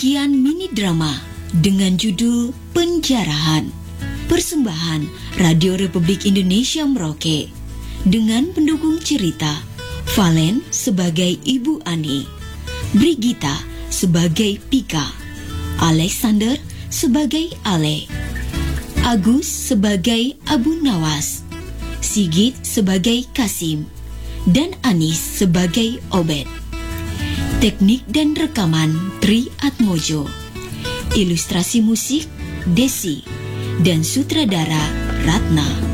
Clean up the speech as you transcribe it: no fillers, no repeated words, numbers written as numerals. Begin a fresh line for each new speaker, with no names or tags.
Sekian mini drama dengan judul Penjarahan. Persembahan Radio Republik Indonesia Merauke dengan pendukung cerita Valen sebagai Ibu Ani, Brigita sebagai Pika, Alexander sebagai Ale, Agus sebagai Abu Nawas, Sigit sebagai Kasim, dan Anis sebagai Obed. Teknik dan rekaman Tri Atmojo. Ilustrasi musik Desi dan sutradara Ratna.